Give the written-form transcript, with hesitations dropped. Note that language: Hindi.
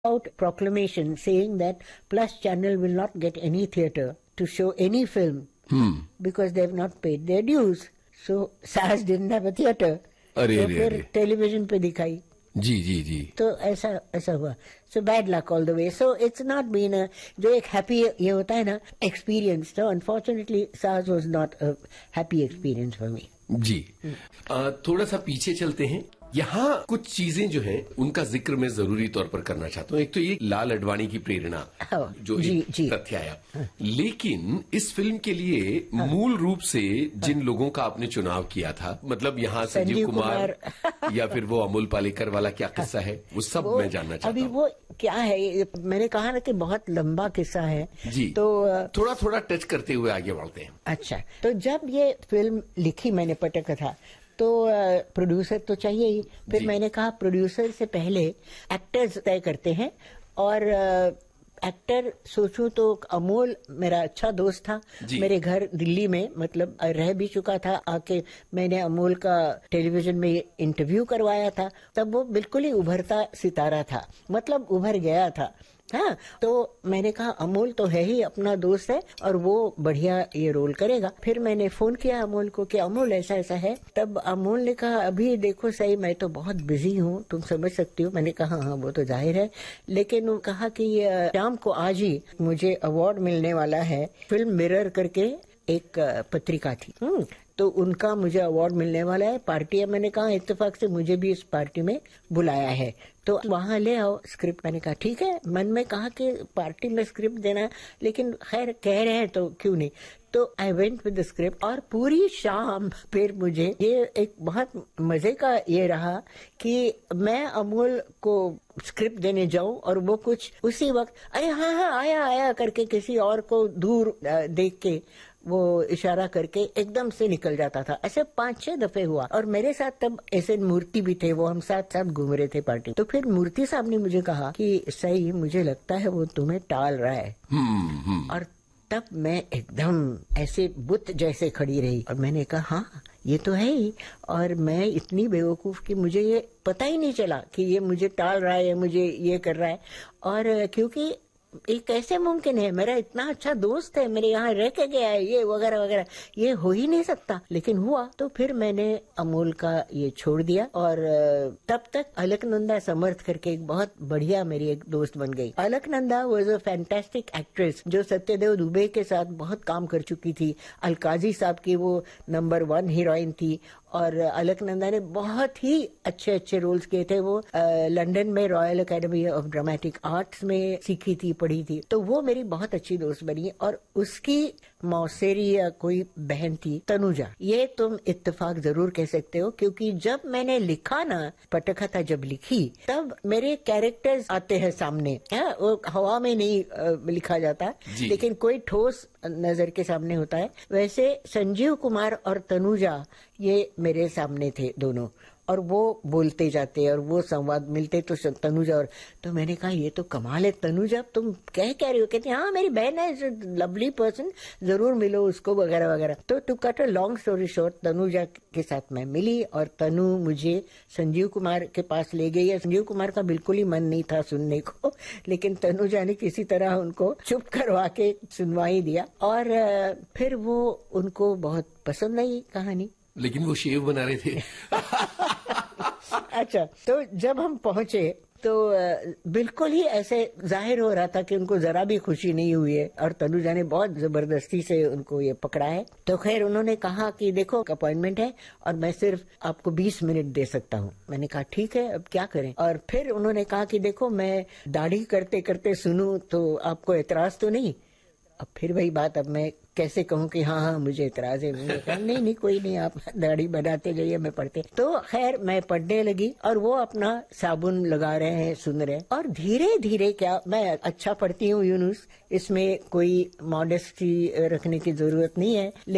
out proclamation saying that Plus Channel will not get any theatre to show any film because they have not paid their dues. So SAS didn't have a theatre. तो फिर टेलीविजन पे दिखाई. जी. तो ऐसा हुआ. So bad luck all the way. So it's not been जो एक happy ये होता है ना experience. So unfortunately SAS was not a happy experience for me. जी. थोड़ा सा पीछे चलते हैं. यहाँ कुछ चीजें जो हैं उनका जिक्र मैं जरूरी तौर पर करना चाहता हूँ. एक तो ये लाल अडवाणी की प्रेरणा जो एक तथ्य आया, लेकिन इस फिल्म के लिए मूल रूप से जिन लोगों का आपने चुनाव किया था, मतलब यहाँ संजीव कुमार या फिर वो अमोल पालेकर वाला क्या किस्सा है, वो सब मैं जानना चाहता हूँ. अभी वो क्या है, मैंने कहा ना कि बहुत लंबा किस्सा है जी. तो थोड़ा टच करते हुए आगे बढ़ते हैं. अच्छा, तो जब ये फिल्म लिखी मैंने पटकथा, तो प्रोड्यूसर तो चाहिए ही. फिर मैंने कहा प्रोड्यूसर से पहले एक्टर्स तय करते हैं. और एक्टर सोचूं तो अमोल मेरा अच्छा दोस्त था, मेरे घर दिल्ली में, मतलब रह भी चुका था आके. मैंने अमोल का टेलीविजन में इंटरव्यू करवाया था. तब वो बिल्कुल ही उभरता सितारा था, मतलब उभर गया था. हाँ, तो मैंने कहा अमोल तो है ही, अपना दोस्त है और वो बढ़िया ये रोल करेगा. फिर मैंने फोन किया अमोल को कि अमोल ऐसा ऐसा है. तब अमोल ने कहा अभी देखो सही, मैं तो बहुत बिजी हूँ, तुम समझ सकती हो. मैंने कहा हाँ वो तो जाहिर है, लेकिन वो कहा कि शाम को आज ही मुझे अवार्ड मिलने वाला है. फिल्म मिरर करके एक पत्रिका थी, तो उनका मुझे अवार्ड मिलने वाला है. पार्टी है. मैंने कहा इत्तेफाक से मुझे भी इस पार्टी में बुलाया है, तो वहां ले आओ स्क्रिप्ट. मैंने कहा ठीक है. मन में कहा कि पार्टी में स्क्रिप्ट देना, लेकिन खैर कह रहे हैं तो क्यों नहीं. तो I went with the script और पूरी शाम फिर मुझे ये एक बहुत मजे का ये रहा कि मैं अमोल को स्क्रिप्ट देने जाऊं और वो कुछ उसी वक्त अरे हाँ आया करके किसी और को दूर देख के वो इशारा करके एकदम से निकल जाता था. ऐसे 5-6 दफे हुआ. और मेरे साथ तब ऐसे मूर्ति भी थे, वो हम साथ घूम रहे थे पार्टी. तो फिर मूर्ति साहब ने मुझे कहा कि सही, मुझे लगता है वो तुम्हें टाल रहा है. और तब मैं एकदम ऐसे बुत जैसे खड़ी रही और मैंने कहा हाँ ये तो है ही. और मैं इतनी बेवकूफ कि मुझे ये पता ही नहीं चला कि ये मुझे टाल रहा है, मुझे ये कर रहा है. और क्योंकि ये कैसे मुमकिन है, मेरा इतना अच्छा दोस्त है, मेरे यहाँ रह के गया है, ये वगैरह वगैरह, ये हो ही नहीं सकता. लेकिन हुआ. तो फिर मैंने अमोल का ये छोड़ दिया. और तब तक अलकनंदा समर्थ करके एक बहुत बढ़िया मेरी एक दोस्त बन गई. Alaknanda was a fantastic actress जो सत्यदेव दुबे के साथ बहुत काम कर चुकी थी. अलकाजी साहब की वो नंबर 1 हीरोइन थी. और अलकनंदा ने बहुत ही अच्छे रोल्स किए थे. वो लंदन में royal academy of dramatic arts में सीखी थी, पढ़ी थी. तो वो मेरी बहुत अच्छी दोस्त बनी. और उसकी मौसेरी या कोई बहन थी तनुजा. ये तुम इत्तेफाक जरूर कह सकते हो, क्योंकि जब मैंने लिखा ना पटकथा, जब लिखी तब मेरे कैरेक्टर्स आते हैं सामने. वो हवा में नहीं लिखा जाता, लेकिन कोई ठोस नजर के सामने होता है. वैसे संजीव कुमार और तनुजा ये मेरे सामने थे दोनों, और वो बोलते जाते और वो संवाद मिलते तो तनुजा. और तो मैंने कहा ये तो कमाल है तनुजा, तुम कह रही हो. कहते हाँ मेरी बहन है, लवली पर्सन, जरूर मिलो उसको वगैरह वगैरह. तो to cut a long story short, Tanuja के साथ मैं मिली और तनु मुझे संजीव कुमार के पास ले गई. संजीव कुमार का बिल्कुल ही मन नहीं था सुनने को, लेकिन तनुजा ने किसी तरह उनको चुप करवा के सुनवा ही दिया. और फिर वो उनको बहुत पसंद आई कहानी. लेकिन वो शेव बना रहे थे. अच्छा, तो जब हम पहुंचे तो बिल्कुल ही ऐसे जाहिर हो रहा था कि उनको जरा भी खुशी नहीं हुई है. और तनुजा ने बहुत जबरदस्ती से उनको ये पकड़ा है. तो खैर उन्होंने कहा कि देखो अपॉइंटमेंट है और मैं सिर्फ आपको 20 मिनट दे सकता हूँ. मैंने कहा ठीक है, अब क्या करें. और फिर उन्होंने कहा कि देखो मैं दाढ़ी करते करते सुनूं तो आपको एतराज तो नहीं. अब फिर वही बात, अब मैं कैसे कहूँ कि हाँ मुझे एतराज है. मैंने कहा नहीं कोई नहीं, आप दाढ़ी बनाते जाइए, मैं पढ़ते. तो खैर मैं पढ़ने लगी और वो अपना साबुन लगा रहे हैं, सुन रहे हैं. और धीरे धीरे क्या, मैं अच्छा पढ़ती हूँ यूनुस, इसमें कोई मॉडेस्टी रखने की जरूरत नहीं है.